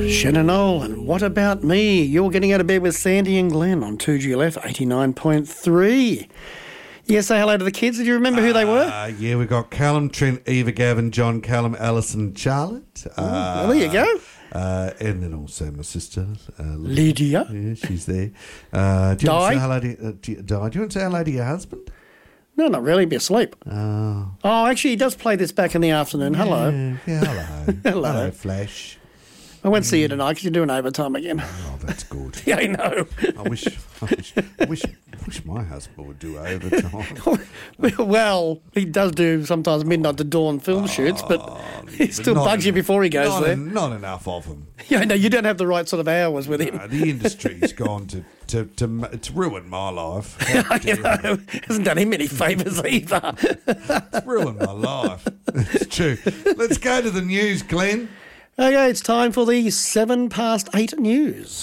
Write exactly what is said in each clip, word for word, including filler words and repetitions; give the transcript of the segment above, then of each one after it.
Shannon Knoll, and What About Me? You're getting out of bed with Sandy and Glenn on two G L F eighty-nine point three. Yeah, say hello to the kids. Did you remember who they were? Uh, yeah, we've got Callum, Trent, Eva, Gavin, John, Callum, Alison, Charlotte. Oh, Uh, well, there you go. Uh, and then also my sister, uh, Lydia. Yeah, she's there. Uh, do you want Di? to say hello to, uh, do, you, Di, do you want to say hello to your husband? No, not really. Be asleep. Oh. Oh, actually, he does play this back in the afternoon. Hello. Yeah, yeah, hello. Hello. Hello, Flash. I won't see you tonight because you're doing overtime again. Oh, that's good. Yeah, I know. I wish, I wish, I wish, I wish my husband would do overtime. Well, he does do sometimes midnight to dawn film shoots, but he but still not bugs you en- before he goes not there. en- not enough of them. Yeah, no, you don't have the right sort of hours with him. Uh, the industry's gone to to to ma- it's ruined my life. You know, hasn't done him any favours either. It's ruined my life. It's true. Let's go to the news, Glenn. Okay, it's time for the seven past eight news.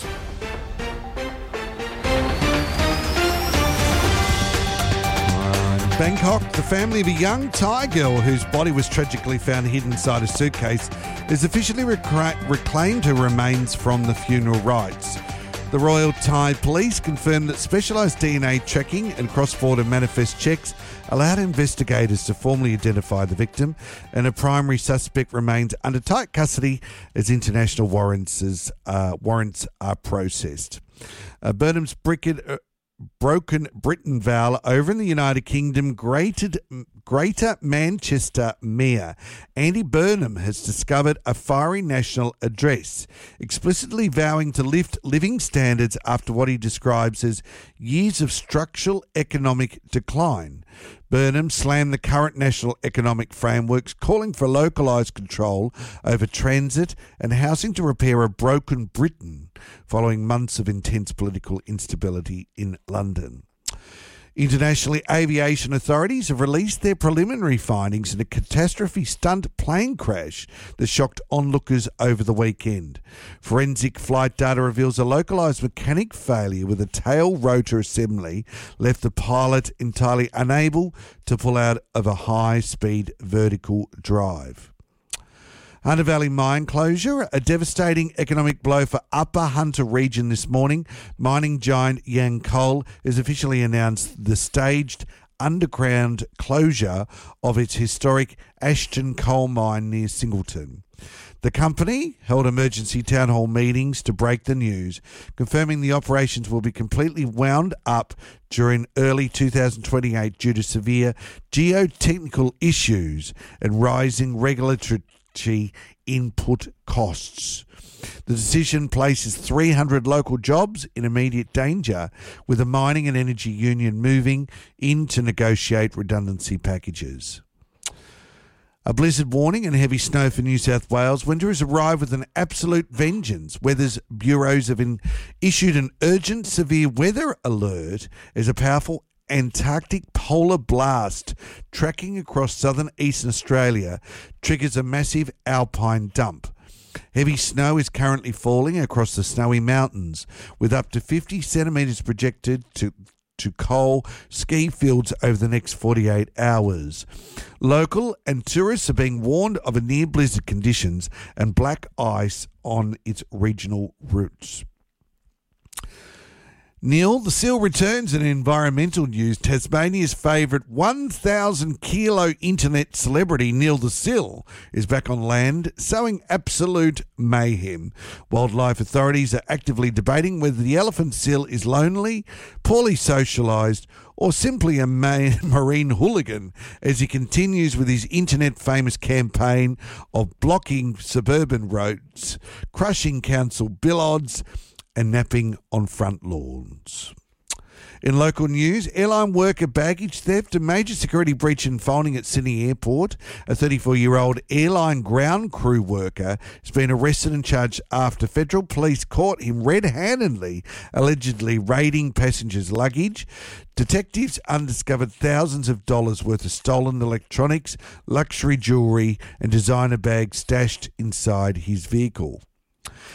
Bangkok, the family of a young Thai girl whose body was tragically found hidden inside a suitcase has officially recra- reclaimed her remains from the funeral rites. The Royal Thai Police confirmed that specialised D N A tracking and cross-border manifest checks allowed investigators to formally identify the victim, and a primary suspect remains under tight custody as international warrants, uh, warrants are processed. Uh, Burnham's Brickett... Uh, Broken Britain Vale over in the United Kingdom, Greater, Greater Manchester Mayor Andy Burnham has discovered a fiery national address, explicitly vowing to lift living standards after what he describes as years of structural economic decline. Burnham slammed the current national economic frameworks, calling for localised control over transit and housing to repair a broken Britain following months of intense political instability in London. Internationally, aviation authorities have released their preliminary findings in a catastrophe-stunt plane crash that shocked onlookers over the weekend. Forensic flight data reveals a localised mechanic failure with a tail rotor assembly left the pilot entirely unable to pull out of a high-speed vertical drive. Hunter Valley mine closure, a devastating economic blow for Upper Hunter region this morning. Mining giant Yancoal has officially announced the staged underground closure of its historic Ashton coal mine near Singleton. The company held emergency town hall meetings to break the news, confirming the operations will be completely wound up during early two thousand twenty-eight due to severe geotechnical issues and rising regulatory input costs. The decision places three hundred local jobs in immediate danger, with the mining and energy union moving in to negotiate redundancy packages. A blizzard warning and heavy snow for New South Wales. Winter has arrived with an absolute vengeance. Weather's bureaus have been issued an urgent severe weather alert as a powerful Antarctic polar blast tracking across southern eastern Australia triggers a massive alpine dump. Heavy snow is currently falling across the Snowy Mountains, with up to fifty centimetres projected to to coal ski fields over the next forty-eight hours. Local and tourists are being warned of a near blizzard conditions and black ice on its regional routes. Neil, the seal returns in environmental news. Tasmania's favourite one thousand kilo internet celebrity, Neil the Seal, is back on land, sowing absolute mayhem. Wildlife authorities are actively debating whether the elephant seal is lonely, poorly socialised, or simply a marine hooligan as he continues with his internet-famous campaign of blocking suburban roads, crushing council billboards, and napping on front lawns. In local news, airline worker baggage theft, a major security breach unfolding at Sydney Airport. A thirty-four-year-old airline ground crew worker has been arrested and charged after federal police caught him red-handedly, allegedly raiding passengers' luggage. Detectives undiscovered thousands of dollars worth of stolen electronics, luxury jewellery and designer bags stashed inside his vehicle.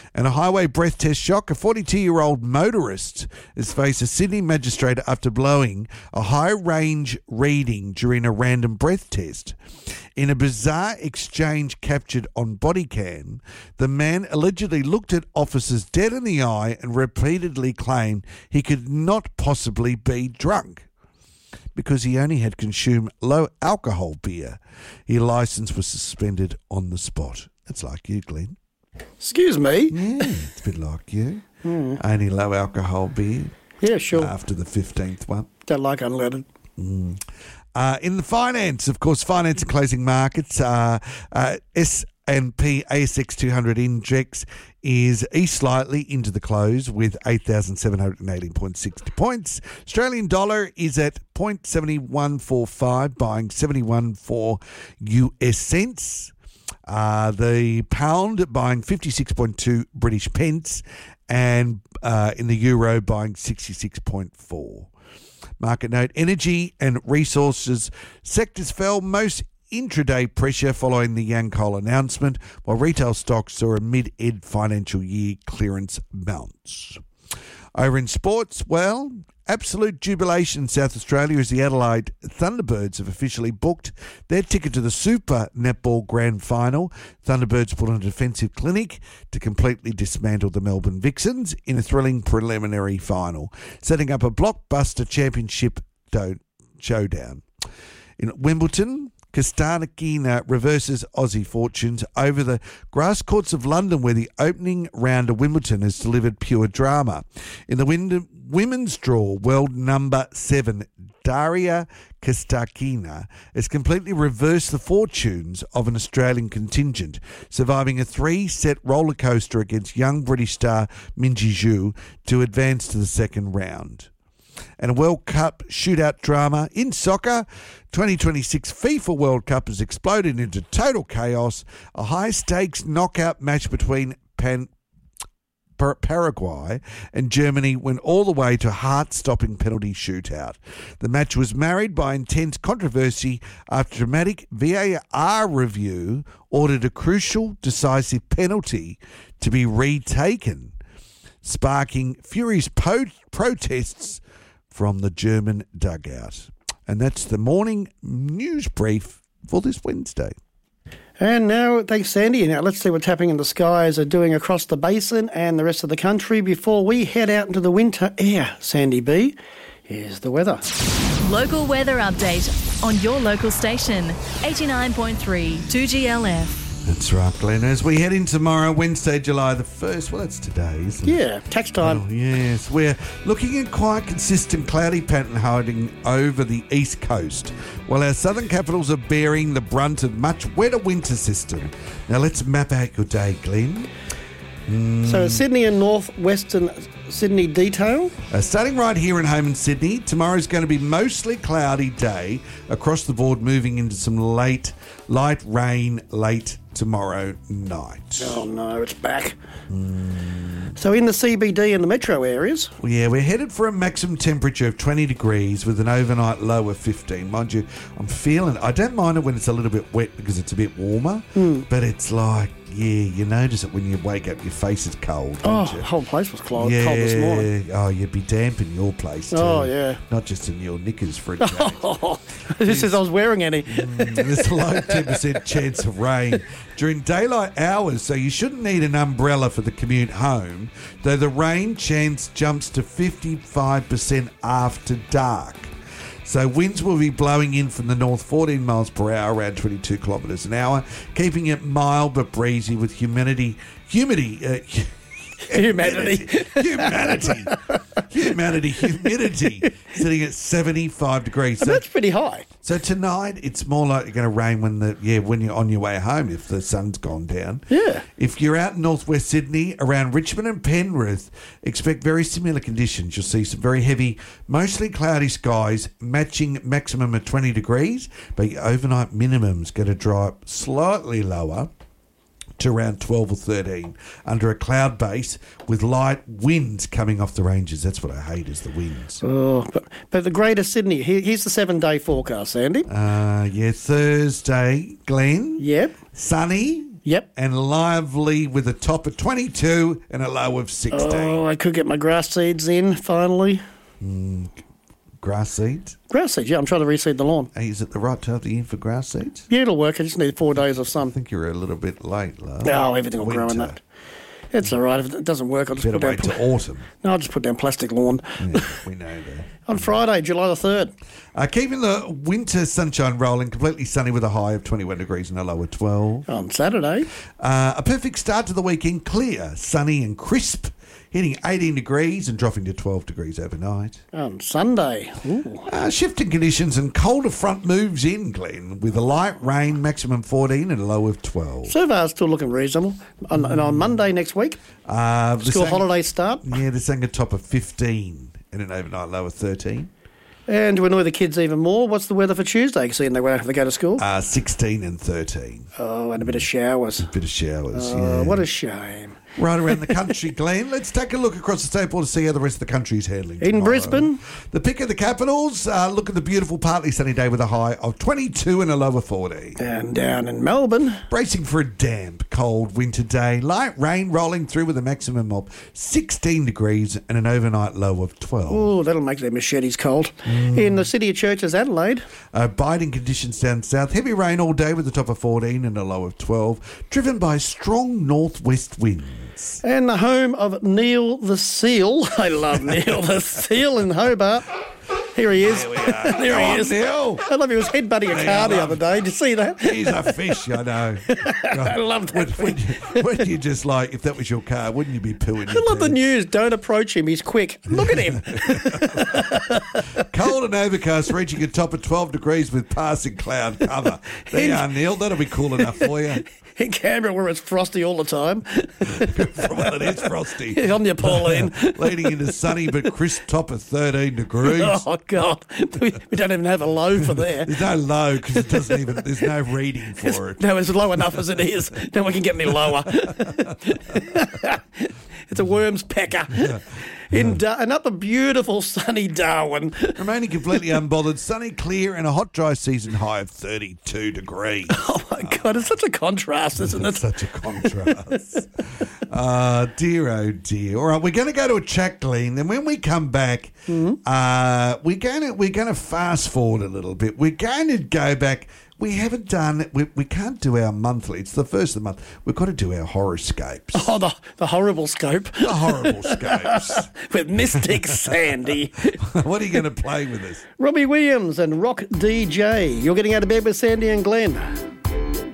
And a highway breath test shock. A forty-two-year-old motorist has faced a Sydney magistrate after blowing a high-range reading during a random breath test. In a bizarre exchange captured on body cam, the man allegedly looked at officers dead in the eye and repeatedly claimed he could not possibly be drunk because he only had consumed low-alcohol beer. His licence was suspended on the spot. That's like you, Glenn. Excuse me? Yeah, it's a bit like you. Mm. Only low-alcohol beer. Yeah, sure. After the fifteenth one. Don't like unleaded. Mm. Uh, in the finance, of course, finance and closing markets, uh, uh, S and P A S X two hundred index is east slightly into the close with eight thousand seven hundred eighteen point six zero points. Australian dollar is at zero point seven one four five, buying seventy-one for U S cents. Uh, the pound buying fifty-six point two British pence, and uh, in the euro buying sixty-six point four. Market note, energy and resources sectors fell most intraday pressure following the Yancoal announcement, while retail stocks saw a mid-ed financial year clearance bounce. Over in sports, well, absolute jubilation in South Australia as the Adelaide Thunderbirds have officially booked their ticket to the Super Netball Grand Final. Thunderbirds put on a defensive clinic to completely dismantle the Melbourne Vixens in a thrilling preliminary final, setting up a blockbuster championship do- showdown. In Wimbledon, Kastanikina reverses Aussie fortunes over the grass courts of London, where the opening round of Wimbledon has delivered pure drama. In the win- women's draw, world number seven, Daria Kastanikina has completely reversed the fortunes of an Australian contingent, surviving a three-set roller coaster against young British star Minji Zhu to advance to the second round. And a World Cup shootout drama in soccer. twenty twenty-six FIFA World Cup has exploded into total chaos. A high-stakes knockout match between Pan- Par- Paraguay and Germany went all the way to a heart-stopping penalty shootout. The match was marred by intense controversy after dramatic V A R review ordered a crucial, decisive penalty to be retaken, sparking furious po- protests from the German dugout. And that's the morning news brief for this Wednesday. And now, thanks, Sandy. Now, let's see what's happening in the skies are doing across the basin and the rest of the country before we head out into the winter air. Sandy B, here's the weather. Local weather update on your local station, eighty-nine point three two G L F. That's right, Glenn. As we head in tomorrow, Wednesday, July the first. Well, that's today, isn't it? Yeah, tax time. Oh, yes. We're looking at quite consistent cloudy pattern hiding over the east coast, while our southern capitals are bearing the brunt of much wetter winter system. Now, let's map out your day, Glenn. Mm. So Sydney and northwestern Sydney detail. Uh, starting right here in home in Sydney, tomorrow's going to be mostly cloudy day across the board, moving into some late, light rain late tomorrow night. Oh no, it's back. Mm. So in the C B D and the metro areas? Well, yeah, we're headed for a maximum temperature of twenty degrees with an overnight low of fifteen. Mind you, I'm feeling, I don't mind it when it's a little bit wet because it's a bit warmer, mm. but it's like, yeah, you notice it when you wake up, your face is cold, don't oh, you? the whole place was cold, yeah, cold this morning. Oh, you'd be damp in your place too. Oh, yeah. Not just in your knickers for a change. This is I was wearing any. mm, there's a low ten percent chance of rain during daylight hours, so you shouldn't need an umbrella for the commute home, though the rain chance jumps to fifty-five percent after dark. So winds will be blowing in from the north fourteen miles per hour, around twenty-two kilometres an hour, keeping it mild but breezy with humidity, humidity, uh, Humanity. Humanity. Humanity. Humidity. Sitting at seventy-five degrees. So, that's pretty high. So tonight, it's more likely going to rain when the yeah when you're on your way home if the sun's gone down. Yeah. If you're out in northwest Sydney, around Richmond and Penrith, expect very similar conditions. You'll see some very heavy, mostly cloudy skies, matching maximum of twenty degrees, but your overnight minimum's going to drop slightly lower to around twelve or thirteen under a cloud base with light winds coming off the ranges. That's what I hate, is the winds. Oh, but, but the Greater Sydney, here, here's the seven-day forecast, Andy. Uh, yeah, Thursday, Glenn. Yep. Sunny, Yep. and lively with a top of twenty-two and a low of sixteen. Oh, I could get my grass seeds in finally. Grass seeds? Grass seeds, yeah, I'm trying to reseed the lawn. Hey, is it the right time of the year for grass seeds? Yeah, it'll work. I just need four days of sun. I think you're a little bit late, love. Oh, everything will grow in Winter. that. It's all right. If it doesn't work, I'll just Better put down... wait till autumn. No, I'll just put down plastic lawn. Yeah, we know that. On Friday, July the third. Uh, keeping the winter sunshine rolling, completely sunny with a high of twenty-one degrees and a low of twelve. On Saturday. Uh, a perfect start to the weekend, clear, sunny and crisp, hitting eighteen degrees and dropping to twelve degrees overnight. On Sunday. Ooh. Uh, shifting conditions and colder front moves in, Glenn, with a light rain, maximum fourteen and a low of twelve. So far, it's still looking reasonable. On, and on Monday next week, Uh, the school sang- holidays start. Yeah, they're saying a top of fifteen and an overnight low of thirteen. And to annoy the kids even more, what's the weather for Tuesday, seeing they won't have to go to school? Uh, sixteen and thirteen. Oh, and a bit of showers. Bit of showers, Oh, yeah. what a shame. Right around the country, Glenn. Let's take a look across the state border to see how the rest of the country is handling In tomorrow. Brisbane? The pick of the capitals. Uh, look at the beautiful, partly sunny day with a high of twenty-two and a low of forty. And down in Melbourne. Bracing for a damp, cold winter day. Light rain rolling through with a maximum of sixteen degrees and an overnight low of twelve. Oh, that'll make their machetes cold. In the city of Churches, Adelaide. Uh, biting conditions down south. Heavy rain all day with a top of fourteen and a low of twelve. Driven by strong northwest winds. And the home of Neil the Seal. I love Neil the Seal in Hobart. Here he is. There Come he on, is. Neil. I love he was headbutting a Hey, car I the love- other day. Did you see that? He's a fish, I know. I love that When, when, when you just like, if that was your car, wouldn't you be pooing? I love the news. Don't approach him. He's quick. Look at him. Cold and overcast, reaching a top of twelve degrees with passing cloud cover. There you are, Neil. That'll be cool enough for you. In Canberra, where it's frosty all the time. Well, it is frosty. On your Pauline. Leading into sunny but crisp top of thirteen degrees. Oh, God. We, we don't even have a low for there. There's no low because it doesn't even. There's no reading for it. No, it's low enough as it is. No one can get any lower. It's a worm's pecker. In Dar- another beautiful sunny Darwin. Remaining completely unbothered, sunny, clear, and a hot, dry season high of thirty-two degrees. Oh my God, it's such a contrast, isn't it? Such a contrast. uh, dear, oh dear. All right, we're going to go to a chat, Glenn. Then when we come back, Mm-hmm. uh, we're going to we're going to fast forward a little bit. We're going to go back. We haven't done. We we can't do our monthly. It's the first of the month. We've got to do our horoscopes. Oh, the, the horrible scope The horrible scopes. with Mystic Sandy. What are you going to play with us? Robbie Williams and Rock D J. You're getting out of bed with Sandy and Glenn.